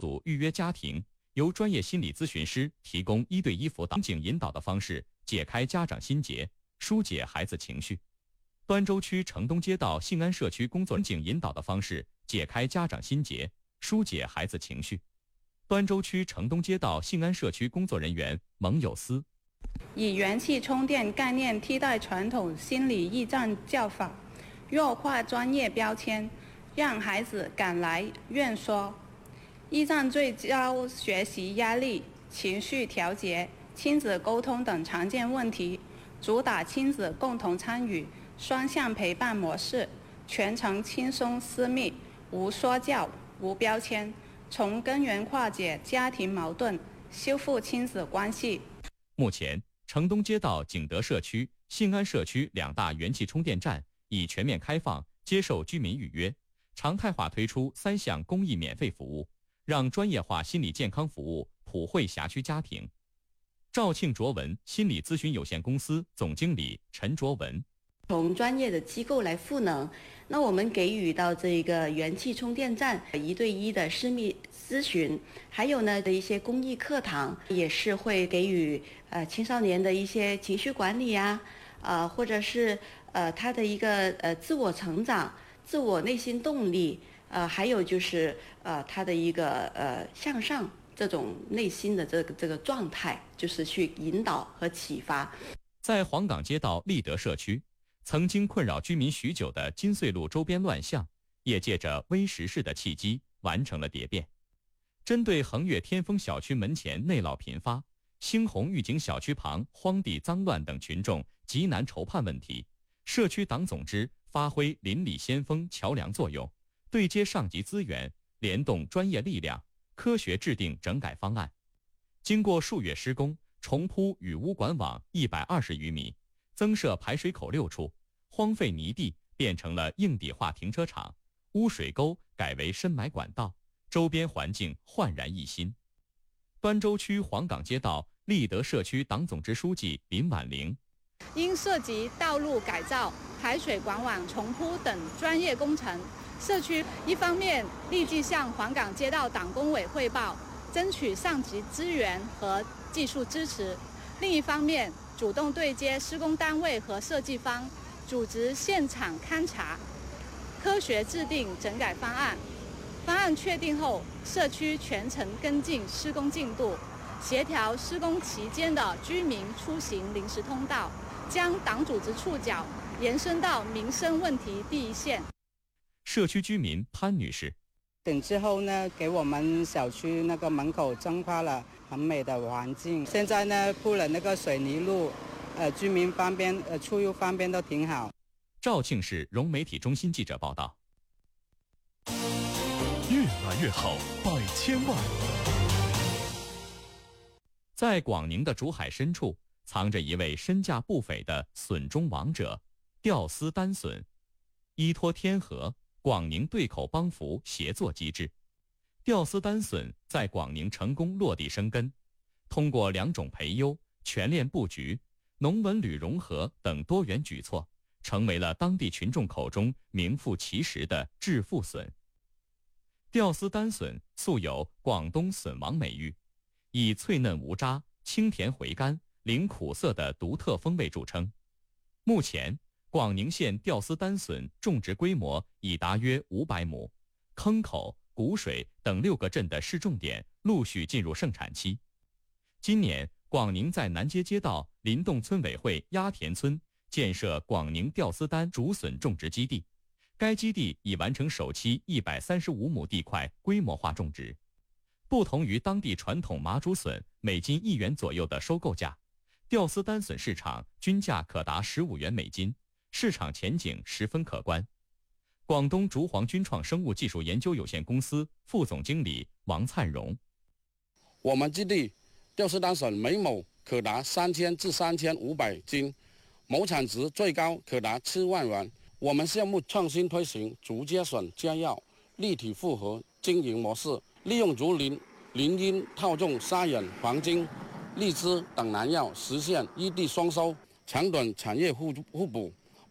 组预约家庭，由专业心理咨询师提供1对1辅导，警引导的方式解开家长心结，疏解孩子情绪。端州区城东街道信安社区工作警引导的方式解开家长心结，疏解孩子情绪。端州区城东街道信安社区工作人员蒙有思， 以元气充电概念替代传统心理驿站教法，弱化专业标签，让孩子敢来愿说。驿站聚焦学习压力、情绪调节、亲子沟通等常见问题，主打亲子共同参与、双向陪伴模式，全程轻松私密，无说教、无标签，从根源化解家庭矛盾，修复亲子关系。 目前，城东街道景德社区、信安社区2大元气充电站已全面开放，接受居民预约，常态化推出3项公益免费服务，让专业化心理健康服务普惠辖区家庭。肇庆卓文心理咨询有限公司总经理陈卓文， 从专业的机构来赋能，那我们给予到这个元气充电站1对1的私密咨询，还有呢的一些公益课堂，也是会给予青少年的一些情绪管理呀，或者是他的一个自我成长、自我内心动力，还有就是他的一个向上这种内心的这个状态，就是去引导和启发。 在黄岗街道立德社区，曾经困扰居民许久的金穗路周边乱象，也借着微时事的契机完成了蝶变。针对横越天丰小区门前内涝频发、兴宏御景小区旁荒地脏乱等群众极难筹判问题，社区党总支发挥邻里先锋桥梁作用，对接上级资源，联动专业力量，科学制定整改方案。经过数月施工，重铺雨污管网120余米，增设排水口6处，荒废泥地变成了硬底化停车场，污水沟改为深埋管道，周边环境焕然一新。端州区黄岗街道立德社区党总支书记林婉玲， 因涉及道路改造、排水管网重铺等专业工程，社区一方面立即向黄岗街道党工委汇报，争取上级资源和技术支持；另一方面主动对接施工单位和设计方，组织现场勘查，科学制定整改方案。方案确定后，社区全程跟进施工进度，协调施工期间的居民出行临时通道，将党组织触角延伸到民生问题第一线。 社区居民潘女士， 等之后呢，给我们小区那个门口增发了很美的环境。现在呢，铺了那个水泥路，居民方便，出入方便都挺好。 肇庆市融媒体中心记者报道。 越来越好，百千万。 在广宁的竹海深处，藏着一位身价不菲的笋中王者——吊丝丹笋。依托天河、广宁对口帮扶协作机制，吊丝丹笋在广宁成功落地生根。通过2种培优、全链布局、农文旅融合等多元举措，成为了当地群众口中名副其实的致富笋。吊丝丹笋素有广东笋王美誉，以脆嫩无渣、清甜回甘、零苦涩的独特风味著称。目前，广宁县吊丝丹笋种植规模已达约500亩，坑口、古水等6个镇的市重点陆续进入盛产期。今年，广宁在南街街道林洞村委会鸭田村建设广宁吊丝丹竹笋种植基地，该基地已完成首期135亩地块规模化种植。不同于当地传统麻竹笋每斤1元左右的收购价，吊丝丹笋市场均价可达15元每斤，市场前景十分可观。广东竹黄菌创生物技术研究有限公司副总经理王灿荣， 我们基地吊丝丹笋每亩可达3000至3500斤，亩产值最高可达7万元。我们项目创新推行竹秸笋加药立体复合经营模式，利用竹林、林荫套种沙眼、黄金、荔枝等南药，实现一地双收，长短产业互补，